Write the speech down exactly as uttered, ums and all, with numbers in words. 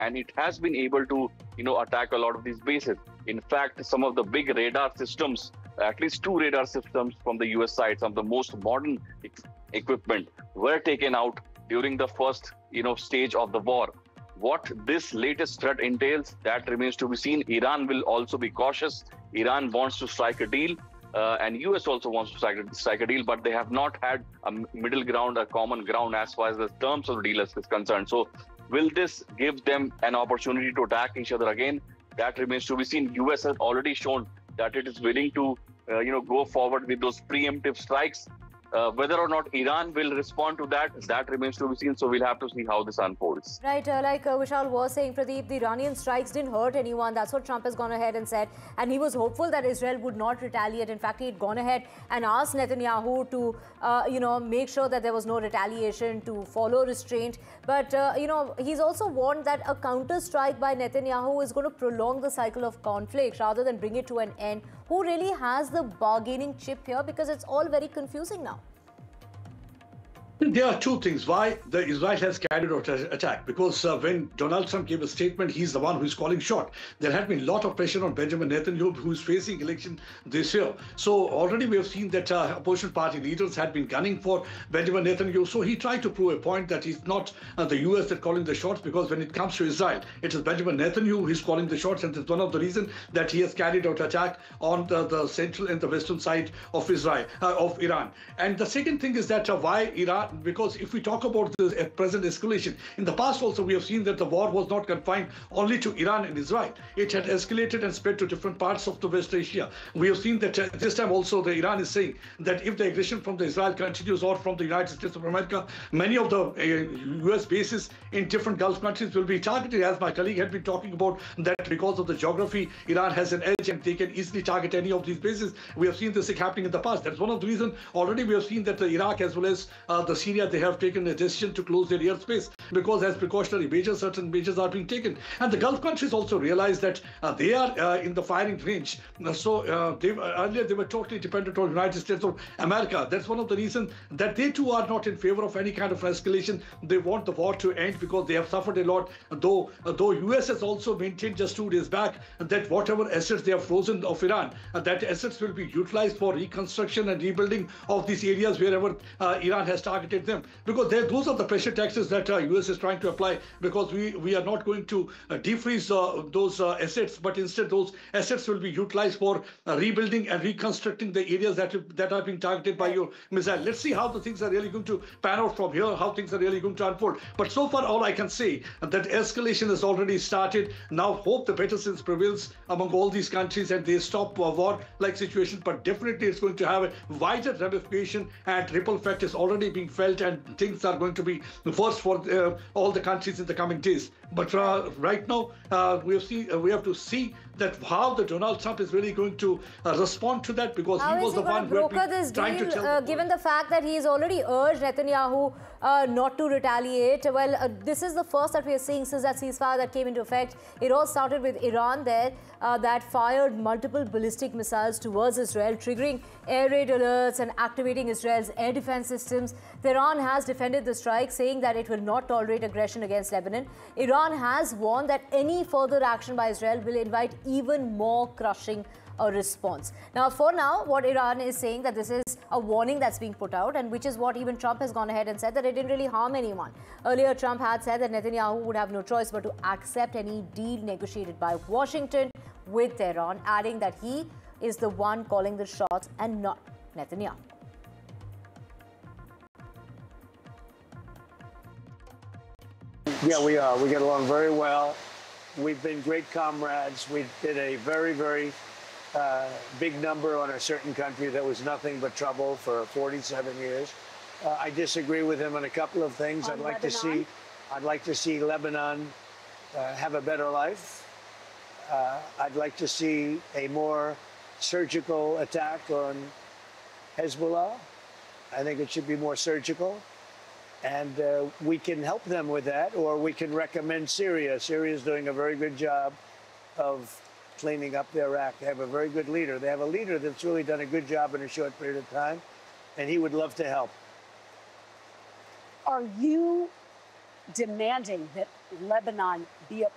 and it has been able to, you know, attack a lot of these bases. In fact, some of the big radar systems, at least two radar systems from the U S side, some of the most modern ex- equipment, were taken out during the first, you know, stage of the war. What this latest threat entails, that remains to be seen. Iran will also be cautious. Iran wants to strike a deal, uh, and U S also wants to strike a, strike a deal, but they have not had a middle ground, a common ground as far as the terms of the deal is concerned. So, will this give them an opportunity to attack each other again? That remains to be seen. U S has already shown that it is willing to, uh, you know, go forward with those preemptive strikes. Uh, whether or not Iran will respond to that, that remains to be seen. So we'll have to see how this unfolds. Right, uh, like uh, Vishal was saying, Pradeep, the Iranian strikes didn't hurt anyone. That's what Trump has gone ahead and said. And he was hopeful that Israel would not retaliate. In fact, he had gone ahead and asked Netanyahu to, uh, you know, make sure that there was no retaliation, to follow restraint. But, uh, you know, he's also warned that a counter-strike by Netanyahu is going to prolong the cycle of conflict rather than bring it to an end. Who really has the bargaining chip here? Because it's all very confusing now. There are two things why the Israel has carried out an attack. Because uh, when Donald Trump gave a statement, he's the one who is calling shot. There had been a lot of pressure on Benjamin Netanyahu, who is facing election this year. So already we have seen that uh, opposition party leaders had been gunning for Benjamin Netanyahu. So he tried to prove a point that it's not uh, the U S that calling the shots, because when it comes to Israel, it is Benjamin Netanyahu who is calling the shots, and it's one of the reasons that he has carried out attack on the, the central and the western side of Israel, uh, of Iran. And the second thing is that uh, why Iran? Because if we talk about the present escalation, in the past also we have seen that the war was not confined only to Iran and Israel. It had escalated and spread to different parts of the West Asia. We have seen that uh, this time also the Iran is saying that if the aggression from the Israel continues, or from the United States of America, many of the uh, U S bases in different Gulf countries will be targeted. As my colleague had been talking about, that because of the geography, Iran has an edge and they can easily target any of these bases. We have seen this happening in the past. That's one of the reasons. Already we have seen that the Iraq as well as uh, the Syria, they have taken a decision to close their airspace, because as precautionary measures, certain measures are being taken. And the Gulf countries also realize that uh, they are uh, in the firing range. Uh, so uh, they, uh, earlier they were totally dependent on the United States of America. That's one of the reasons that they too are not in favor of any kind of escalation. They want the war to end because they have suffered a lot. Though, uh, though U S has also maintained just two days back that whatever assets they have frozen of Iran, uh, that assets will be utilized for reconstruction and rebuilding of these areas wherever uh, Iran has targeted them. Because those are the pressure taxes that uh, U S is trying to apply, because we, we are not going to uh, defreeze uh, those uh, assets, but instead those assets will be utilized for uh, rebuilding and reconstructing the areas that, that are being targeted by your missile. Let's see how the things are really going to pan out from here, how things are really going to unfold. But so far, all I can say that escalation has already started. Now hope the better sense prevails among all these countries and they stop a war-like situation. But definitely it's going to have a wider ramification, and ripple effect is already being felt, and things are going to be worse for uh, all the countries in the coming days. But uh, right now, uh, we have see uh, we have to see that how the Donald Trump is really going to uh, respond to that, because how he was he the one who had been trying deal, to tell uh, given the fact that he has already urged Netanyahu uh, not to retaliate. Well, uh, this is the first that we are seeing since that ceasefire that came into effect. It all started with Iran there uh, that fired multiple ballistic missiles towards Israel, triggering air raid alerts and activating Israel's air defense systems. Iran has defended the strike, saying that it will not tolerate aggression against Lebanon. Iran has warned that any further action by Israel will invite even more crushing a response. Now, for now, what Iran is saying that this is a warning that's being put out, and which is what even Trump has gone ahead and said, that it didn't really harm anyone. Earlier, Trump had said that Netanyahu would have no choice but to accept any deal negotiated by Washington with Tehran, adding that he is the one calling the shots and not Netanyahu. Yeah, we are. We get along very well. We've been great comrades. We did a very, very uh, big number on a certain country that was nothing but trouble for forty-seven years. Uh, I disagree with him on a couple of things. On I'd like Lebanon? to see, I'd like to see Lebanon uh, have a better life. Uh, I'd like to see a more surgical attack on Hezbollah. I think it should be more surgical. And uh, we can help them with that, or we can recommend Syria. Syria is doing a very good job of cleaning up their act. They have a very good leader. They have a leader that's really done a good job in a short period of time, and he would love to help. Are you demanding that Lebanon be a